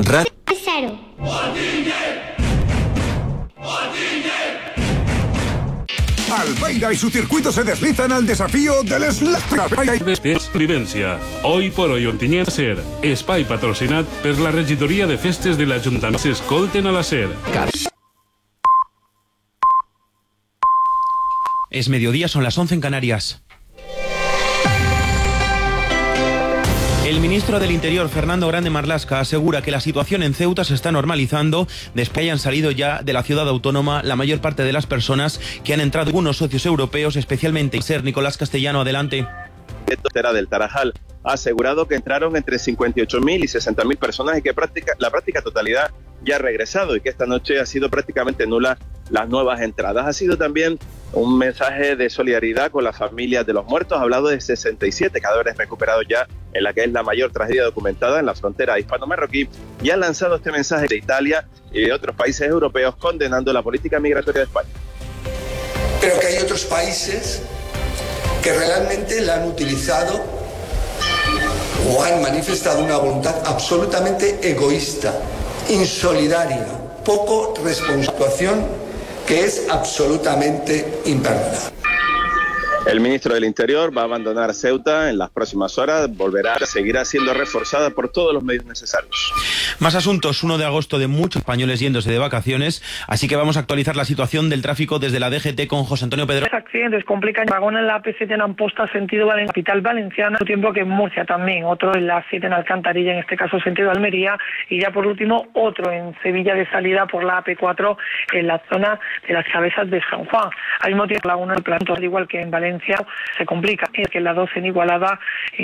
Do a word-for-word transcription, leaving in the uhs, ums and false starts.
Radio Cero. Almeida y su circuito se deslizan al desafío del Slash. Vivencia. Hoy por hoy Ontinyent Ser. Espai patrocinat per la regidoria de festes de l'Ajuntament. S'escolten a la Ser. Es mediodía, son las once en Canarias. El ministro del Interior, Fernando Grande Marlaska, asegura que la situación en Ceuta se está normalizando después que hayan salido ya de la ciudad autónoma la mayor parte de las personas que han entrado, algunos socios europeos, especialmente. Ser Nicolás Castellano, adelante. Era del Tarajal ha asegurado que entraron entre cincuenta y ocho mil y sesenta mil personas y que práctica, la práctica totalidad ya ha regresado y que esta noche ha sido prácticamente nula las nuevas entradas. Ha sido también un mensaje de solidaridad con las familias de los muertos. Ha hablado de sesenta y siete cadáveres recuperados ya en la que es la mayor tragedia documentada en la frontera hispano-marroquí, y ha lanzado este mensaje de Italia y de otros países europeos condenando la política migratoria de España. Pero que hay otros países que realmente la han utilizado o han manifestado una voluntad absolutamente egoísta, insolidaria, poco responsabilización, que es absolutamente imperdonable. El ministro del Interior va a abandonar Ceuta en las próximas horas, volverá, seguirá siendo reforzada por todos los medios necesarios. Más asuntos, uno de agosto de muchos españoles yéndose de vacaciones, así que vamos a actualizar la situación del tráfico desde la D G T con José Antonio Pedro. Los accidentes complican vagón en la A P siete en Amposta, sentido Valencia, capital valenciana, al tiempo que en Murcia también, otro en la siete en Alcantarilla, en este caso sentido Almería, y ya por último otro en Sevilla de salida por la A P cuatro en la zona de las Cabezas de San Juan. Al mismo tiempo la uno en Planto, al igual que en Valencia, se complica, es que la dos en Igualada